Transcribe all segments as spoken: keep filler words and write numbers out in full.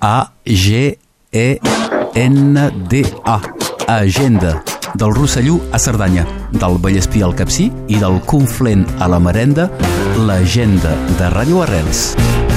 A G E N D A. Agenda. Del Rosselló a Cerdanya, del Vallespir al Capcir i del Conflent a la Marenda, l'agenda de Ràdio Arrels.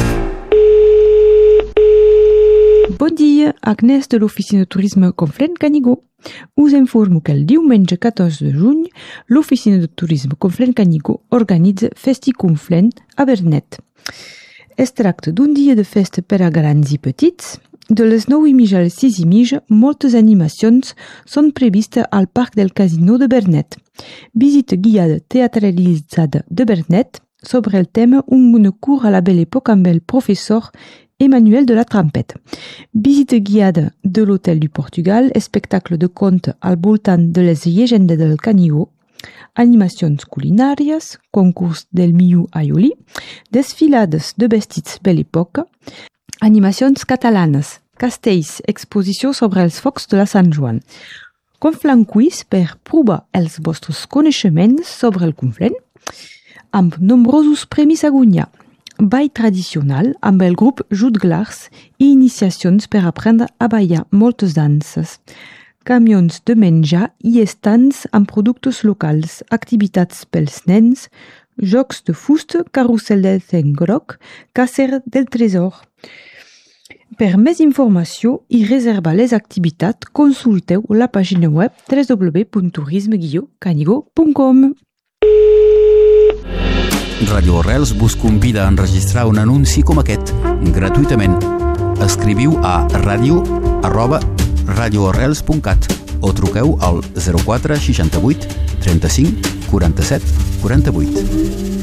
Bon dia, Agnès de l'Oficina de Turisme Conflent Canigó. Us informo que el diumenge catorze de juny l'Oficina de Turisme Conflent Canigó organitza Festi Conflent a Vernet. Es tracta d'un dia de festa per a grans i petits. De les nou i mitja a les sis i mitja, moltes animacions són previstes al Parc del Casino de Vernet. Visita guiada teatralitzada de Vernet sobre el tema Un monocours a la belle époque amb el professor Emmanuel de la Trampette. Visita guiada de l'Hôtel du Portugal, espectacle de conte al voltant de les llegendes del Canigó, animacions culinàries, concurs del millor aioli, desfilades de vestits belle època, animacions catalanes, castells, exposició sobre els focs de la Sant Joan. Conflent quiz per provar els vostres coneixements sobre el Conflent, amb nombrosos premis a guanyar. Ball tradicional amb el grup Jutglars i iniciacions per aprendre a ballar moltes danses. Camions de menjar i estants amb productes locals, activitats pels nens, jocs de fusta, carrusel del Tengroc, càcer del tresor. Per més informació i reservar les activitats, consulteu la pàgina web w w w punt turisme guió canigó punt com. Ràdio Arrels vos convida a enregistrar un anunci com aquest, gratuïtament. Escriviu a ràdio arroba radioarrels punt cat o truqueu al zero quatre seixanta-vuit trenta-cinc quaranta-set quaranta-vuit.